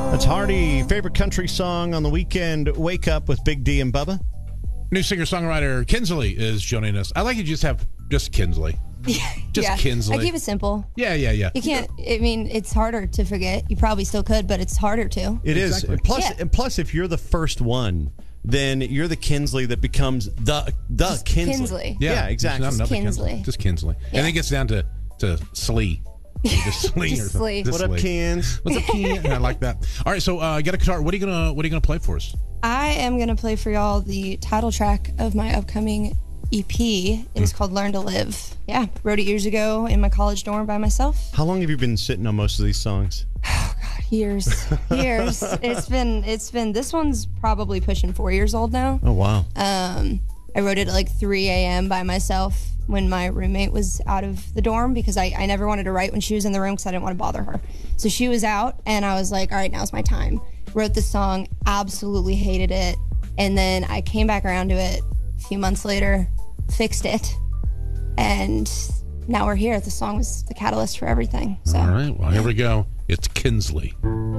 That's Hardy. Favorite country song on the weekend. Wake Up with Big D and Bubba. New singer-songwriter Kinsley is joining us. I like you just have just Kinsley. Just Kinsley. I keep it simple. Yeah. You can't, it's harder to forget. You probably still could, but it's harder to. It is. Plus, if you're the first one, then you're the Kinsley that becomes the Kinsley. Yeah, exactly. Just Kinsley. Just Kinsley. Yeah. And then it gets down to Slee. Just Slee. Just Slee. What up, Kins? What's up, Ken? I like that. All right, so you got a guitar. What are you gonna play for us? I am gonna play for y'all the title track of my upcoming EP. It is called Learn to Live. Yeah, wrote it years ago in my college dorm by myself. How long have you been sitting on most of these songs? Oh God, years. It's been. This one's probably pushing 4 years old now. Oh wow. I wrote it at like 3 a.m. by myself when my roommate was out of the dorm because I never wanted to write when she was in the room because I didn't want to bother her. So she was out and I was like, all right, now's my time. Wrote the song, absolutely hated it. And then I came back around to it a few months later, fixed it, and now we're here. The song was the catalyst for everything. So. All right, well, here we go. It's Kinsley.